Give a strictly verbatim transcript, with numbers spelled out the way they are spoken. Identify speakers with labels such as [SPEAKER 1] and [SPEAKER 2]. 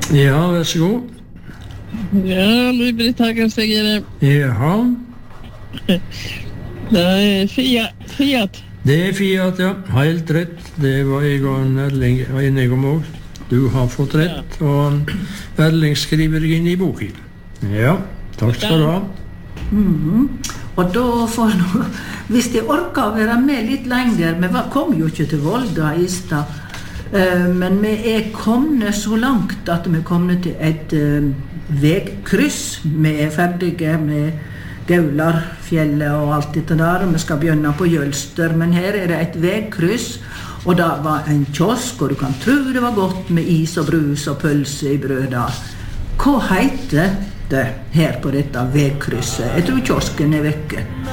[SPEAKER 1] Ja, vær så god.
[SPEAKER 2] Ja, Louis-Britt Hagen säger det.
[SPEAKER 1] Jaha.
[SPEAKER 2] Det är Fiat. Fiat.
[SPEAKER 1] Det er Fiat, ja. Helt rett. Det var jeg og en Erling enig om også. Du har fått rett, og Erling skriver inn i boken. Ja, takk skal du ha.
[SPEAKER 3] Mm. Og da får nå, hvis de orker å være med litt lenger, vi kom jo ikke til Volda i stad, uh, men vi er kommet så langt at vi er kommet til et uh, vegkryss. Vi er ferdige med Gaularfjellet og alt dette der, og vi skal begynne på Jølster, men her er det et vegkryss, og det var en kiosk, og du kan tro det var godt med is og brus og pølse i brød der. Hva heter det her på dette vegkrysset? Jeg tror kiosken er vekke.